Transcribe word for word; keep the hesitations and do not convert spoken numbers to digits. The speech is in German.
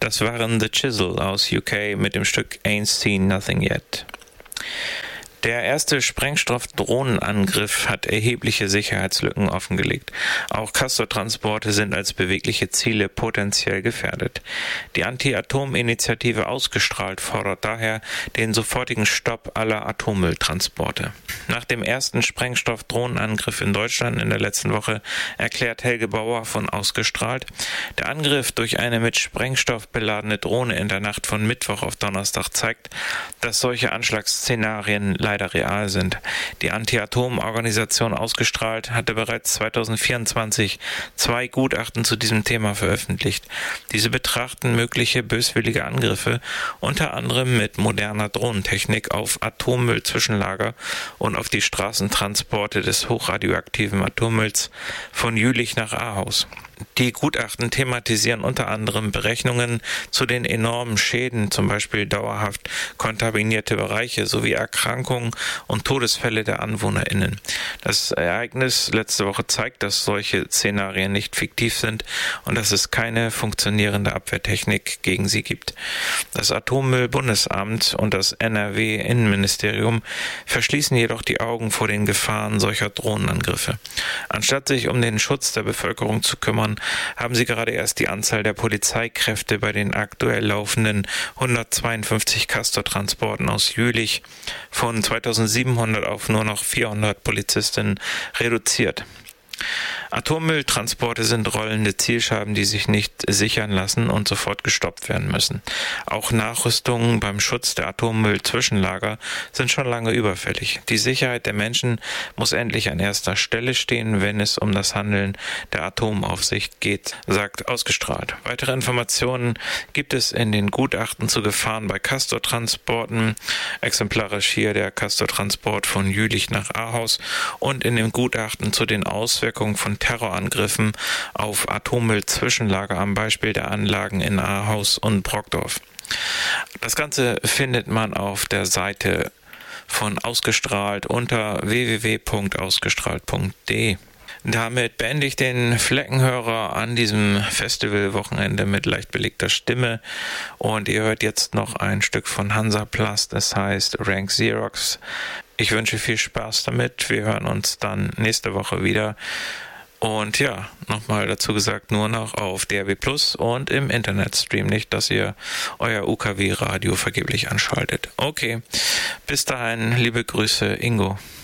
Das waren The Chisel aus U K mit dem Stück Ain't Seen Nothing Yet. Der erste Sprengstoff-Drohnenangriff hat erhebliche Sicherheitslücken offengelegt. Auch Castor-Transporte sind als bewegliche Ziele potenziell gefährdet. Die Anti-Atom-Initiative Ausgestrahlt fordert daher den sofortigen Stopp aller Atommülltransporte. Nach dem ersten Sprengstoff-Drohnenangriff in Deutschland in der letzten Woche erklärt Helge Bauer von Ausgestrahlt, der Angriff durch eine mit Sprengstoff beladene Drohne in der Nacht von Mittwoch auf Donnerstag zeigt, dass solche Anschlagsszenarien leider real sind. Die Anti-Atom-Organisation Ausgestrahlt hatte bereits zweitausendvierundzwanzig zwei Gutachten zu diesem Thema veröffentlicht. Diese betrachten mögliche böswillige Angriffe unter anderem mit moderner Drohnentechnik auf Atommüll-Zwischenlager und auf die Straßentransporte des hochradioaktiven Atommülls von Jülich nach Ahaus. Die Gutachten thematisieren unter anderem Berechnungen zu den enormen Schäden, zum Beispiel dauerhaft kontaminierte Bereiche sowie Erkrankungen und Todesfälle der AnwohnerInnen. Das Ereignis letzte Woche zeigt, dass solche Szenarien nicht fiktiv sind und dass es keine funktionierende Abwehrtechnik gegen sie gibt. Das Atommüllbundesamt und das N R W-Innenministerium verschließen jedoch die Augen vor den Gefahren solcher Drohnenangriffe. Anstatt sich um den Schutz der Bevölkerung zu kümmern, haben sie gerade erst die Anzahl der Polizeikräfte bei den aktuell laufenden hundertzweiundfünfzig Castor-Transporten aus Jülich von zweitausendsiebenhundert auf nur noch vierhundert Polizistinnen reduziert. Atommülltransporte sind rollende Zielscheiben, die sich nicht sichern lassen und sofort gestoppt werden müssen. Auch Nachrüstungen beim Schutz der Atommüll-Zwischenlager sind schon lange überfällig. Die Sicherheit der Menschen muss endlich an erster Stelle stehen, wenn es um das Handeln der Atomaufsicht geht, sagt Ausgestrahlt. Weitere Informationen gibt es in den Gutachten zu Gefahren bei Castor-Transporten, exemplarisch hier der Castor-Transport von Jülich nach Ahaus und in dem Gutachten zu den Auswirkungen von Terrorangriffen auf Atommüll-Zwischenlager am Beispiel der Anlagen in Ahaus und Brockdorf. Das Ganze findet man auf der Seite von Ausgestrahlt unter w w w punkt ausgestrahlt punkt d e. Damit beende ich den Fleckenhörer an diesem Festivalwochenende mit leicht belegter Stimme und ihr hört jetzt noch ein Stück von Hansaplast, das heißt Rank Xerox. Ich wünsche viel Spaß damit, wir hören uns dann nächste Woche wieder. Und ja, nochmal dazu gesagt, nur noch auf D A B Plus und im Internetstream, nicht, dass ihr euer U K W-Radio vergeblich anschaltet. Okay, bis dahin, liebe Grüße, Ingo.